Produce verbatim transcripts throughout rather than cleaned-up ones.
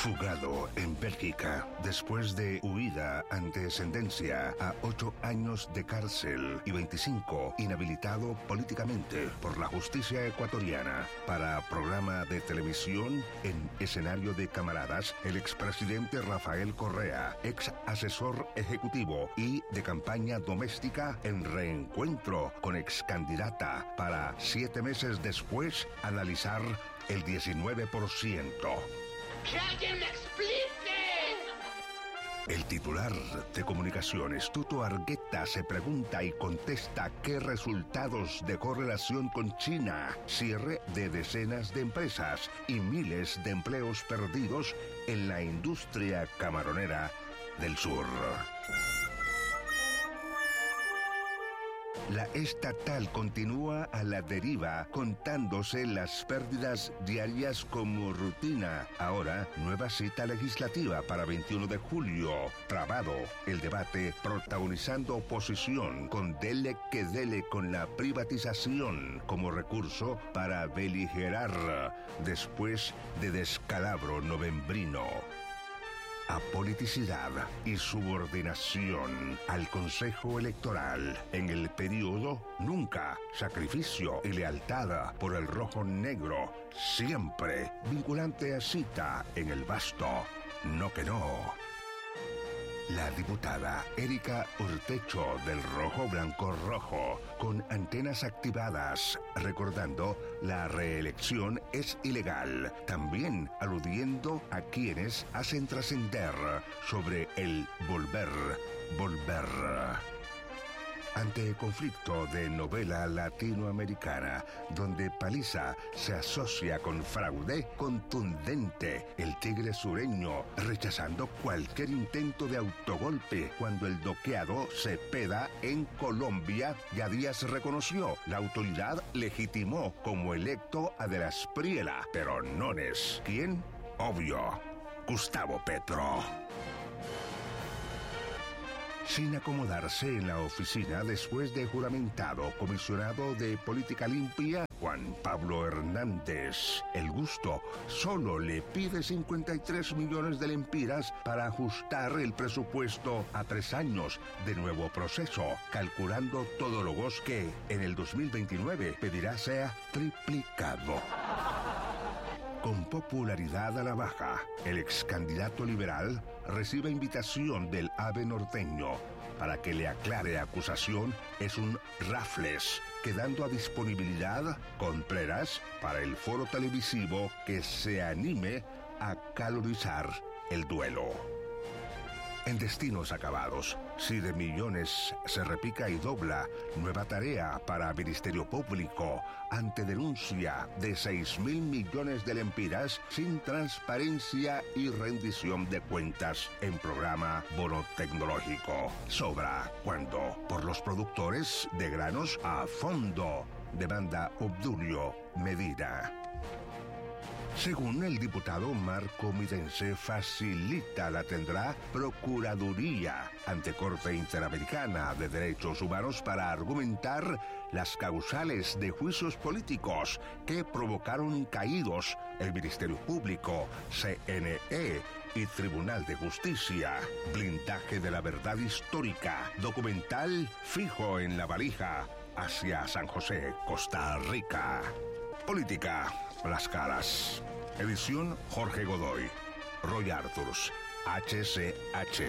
Fugado en Bélgica, después de huida ante sentencia a ocho años de cárcel y veinticinco inhabilitado políticamente por la justicia ecuatoriana para programa de televisión en escenario de camaradas, el expresidente Rafael Correa, ex asesor ejecutivo y de campaña doméstica en reencuentro con ex candidata para siete meses después analizar el diecinueve por ciento. ¡Que alguien me explique! El titular de Comunicaciones, Tuto Argueta, se pregunta y contesta qué resultados dejó relación con China, cierre de decenas de empresas y miles de empleos perdidos en la industria camaronera del sur. La estatal continúa a la deriva, contándose las pérdidas diarias como rutina. Ahora, nueva cita legislativa para veintiuno de julio. Trabado el debate, protagonizando oposición con dele que dele con la privatización como recurso para beligerar después de descalabro novembrino. Apoliticidad y subordinación al Consejo Electoral en el periodo nunca, sacrificio y lealtad por el rojo negro, siempre vinculante a cita en el basto, no que no. La diputada Erika Urtecho del Rojo Blanco Rojo, con antenas activadas, recordando la reelección es ilegal, también aludiendo a quienes hacen trascender sobre el volver, volver. Ante conflicto de novela latinoamericana, donde paliza se asocia con fraude contundente, el tigre sureño rechazando cualquier intento de autogolpe cuando el doqueado Cepeda en Colombia ya Díaz reconoció. La autoridad legitimó como electo a De la Espriella, pero no es. ¿Quién? Obvio, Gustavo Petro. Sin acomodarse en la oficina después de juramentado comisionado de Política Limpia, Juan Pablo Hernández, el gusto solo le pide cincuenta y tres millones de lempiras para ajustar el presupuesto a tres años de nuevo proceso, calculando todólogos que en el dos mil veintinueve pedirá sea triplicado. Con popularidad a la baja, el ex candidato liberal recibe invitación del Ave norteño para que le aclare acusación es un rafles, quedando a disponibilidad compleras para el foro televisivo que se anime a calorizar el duelo. En destinos acabados, si de millones se repica y dobla, nueva tarea para Ministerio Público ante denuncia de seis mil millones de lempiras sin transparencia y rendición de cuentas en programa bono tecnológico. Sobra cuando por los productores de granos a fondo, demanda Obdulio Medina. Según el diputado Marco Midense, facilita la tendrá Procuraduría ante Corte Interamericana de Derechos Humanos para argumentar las causales de juicios políticos que provocaron caídos el Ministerio Público, C N E y Tribunal de Justicia. Blindaje de la verdad histórica, documental fijo en la valija hacia San José, Costa Rica. Política, las caras. Edición Jorge Godoy. Roy Arthurs, H C H.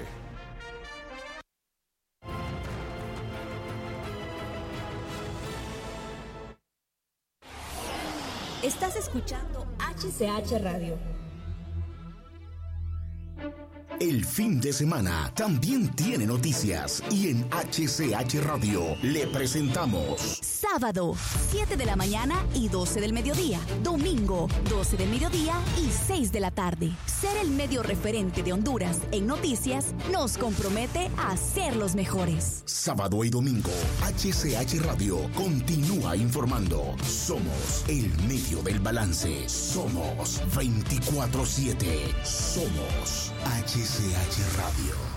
Estás escuchando H C H Radio. El fin de semana también tiene noticias y en H C H Radio le presentamos sábado, siete de la mañana y doce del mediodía. Domingo, doce del mediodía y seis de la tarde. Ser el medio referente de Honduras en noticias nos compromete a ser los mejores. Sábado y domingo, H C H Radio continúa informando. Somos el medio del balance. Somos veinticuatro siete. Somos H C H Radio.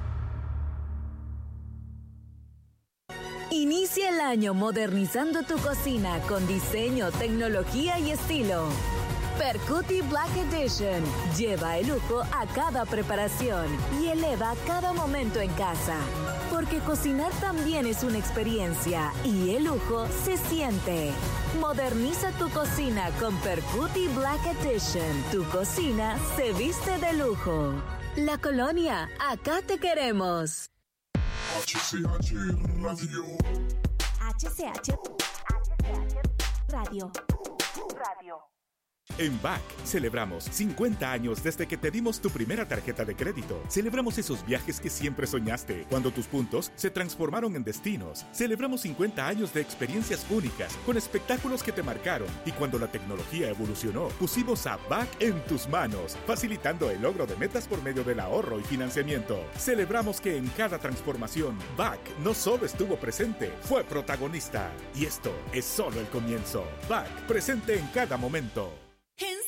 Inicia el año modernizando tu cocina con diseño, tecnología y estilo. Percuti Black Edition. Lleva el lujo a cada preparación y eleva cada momento en casa. Porque cocinar también es una experiencia y el lujo se siente. Moderniza tu cocina con Percuti Black Edition. Tu cocina se viste de lujo. La Colonia, acá te queremos. H C H Radio. H C H Radio. Radio. En B A C celebramos cincuenta años desde que te dimos tu primera tarjeta de crédito. Celebramos esos viajes que siempre soñaste, cuando tus puntos se transformaron en destinos. Celebramos cincuenta años de experiencias únicas, con espectáculos que te marcaron. Y cuando la tecnología evolucionó, pusimos a B A C en tus manos, facilitando el logro de metas por medio del ahorro y financiamiento. Celebramos que en cada transformación, B A C no solo estuvo presente, fue protagonista. Y esto es solo el comienzo. B A C, presente en cada momento.